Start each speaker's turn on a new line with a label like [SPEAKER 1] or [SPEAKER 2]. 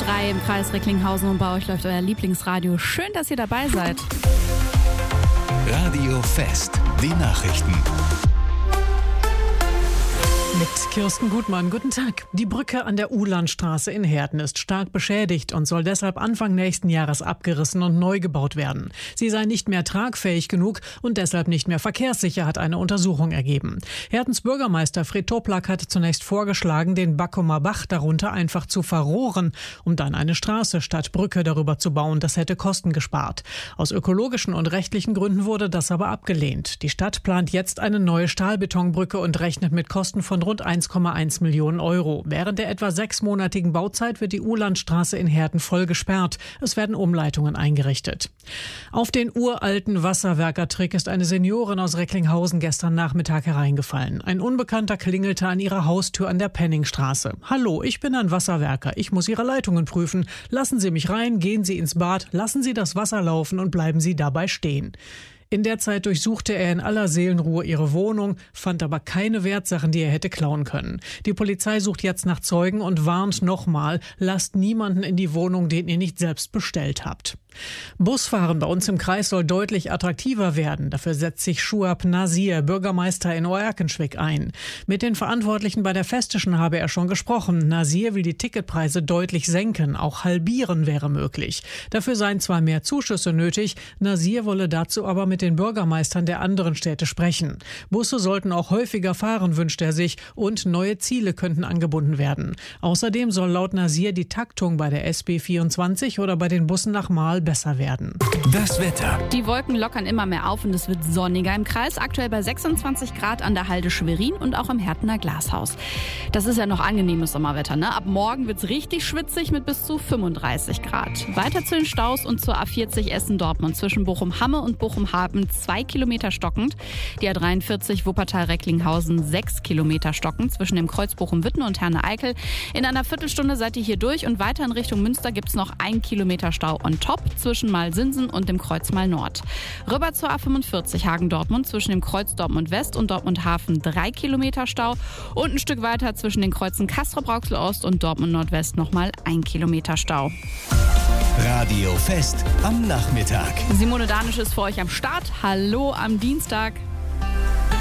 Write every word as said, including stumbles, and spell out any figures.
[SPEAKER 1] drei im Kreis Recklinghausen und bei euch läuft euer Lieblingsradio. Schön, dass ihr dabei seid.
[SPEAKER 2] Radio Fest, die Nachrichten.
[SPEAKER 3] Mit Kirsten Gutmann, guten Tag. Die Brücke an der Uhlandstraße in Herten ist stark beschädigt und soll deshalb Anfang nächsten Jahres abgerissen und neu gebaut werden. Sie sei nicht mehr tragfähig genug und deshalb nicht mehr verkehrssicher, hat eine Untersuchung ergeben. Hertens Bürgermeister Fred Toplak hat zunächst vorgeschlagen, den Backumer Bach darunter einfach zu verrohren, um dann eine Straße statt Brücke darüber zu bauen. Das hätte Kosten gespart. Aus ökologischen und rechtlichen Gründen wurde das aber abgelehnt. Die Stadt plant jetzt eine neue Stahlbetonbrücke und rechnet mit Kosten von rund eins Komma eins Millionen Euro. Während der etwa sechsmonatigen Bauzeit wird die Uhlandstraße in Herten voll gesperrt. Es werden Umleitungen eingerichtet. Auf den uralten Wasserwerkertrick ist eine Seniorin aus Recklinghausen gestern Nachmittag hereingefallen. Ein Unbekannter klingelte an ihrer Haustür an der Penningstraße. Hallo, ich bin ein Wasserwerker. Ich muss Ihre Leitungen prüfen. Lassen Sie mich rein, gehen Sie ins Bad, lassen Sie das Wasser laufen und bleiben Sie dabei stehen. In der Zeit durchsuchte er in aller Seelenruhe ihre Wohnung, fand aber keine Wertsachen, die er hätte klauen können. Die Polizei sucht jetzt nach Zeugen und warnt nochmal, lasst niemanden in die Wohnung, den ihr nicht selbst bestellt habt. Busfahren bei uns im Kreis soll deutlich attraktiver werden. Dafür setzt sich Shuab Nasir, Bürgermeister in Oerkenschwick, ein. Mit den Verantwortlichen bei der Festischen habe er schon gesprochen. Nasir will die Ticketpreise deutlich senken, auch halbieren wäre möglich. Dafür seien zwar mehr Zuschüsse nötig, Nasir wolle dazu aber mit den Bürgermeistern der anderen Städte sprechen. Busse sollten auch häufiger fahren, wünscht er sich, und neue Ziele könnten angebunden werden. Außerdem soll laut Nasir die Taktung bei der S B vierundzwanzig oder bei den Bussen nach Marl besser werden.
[SPEAKER 2] Das Wetter.
[SPEAKER 1] Die Wolken lockern immer mehr auf und es wird sonniger im Kreis. Aktuell bei sechsundzwanzig Grad an der Halde Schwerin und auch im Hertener Glashaus. Das ist ja noch angenehmes Sommerwetter, ne? Ab morgen wird's richtig schwitzig mit bis zu fünfunddreißig Grad. Weiter zu den Staus und zur A vierzig Essen-Dortmund zwischen Bochum-Hamme und Bochum-Hafen zwei Kilometer stockend. Die A dreiundvierzig Wuppertal-Recklinghausen sechs Kilometer stockend zwischen dem Kreuz Bochum-Witten und Herne-Eickel. In einer Viertelstunde seid ihr hier durch und weiter in Richtung Münster gibt's noch ein Kilometer Stau on top zwischen Malsinsen und dem Kreuz Mal-Nord. Rüber zur A fünfundvierzig Hagen-Dortmund zwischen dem Kreuz Dortmund-West und Dortmund-Hafen drei Kilometer Stau und ein Stück weiter zwischen den Kreuzen Castrop-Rauxel-Ost und Dortmund-Nordwest nochmal ein Kilometer Stau.
[SPEAKER 2] Radio Fest am Nachmittag.
[SPEAKER 1] Simone Danisch ist für euch am Start. Hallo am Dienstag.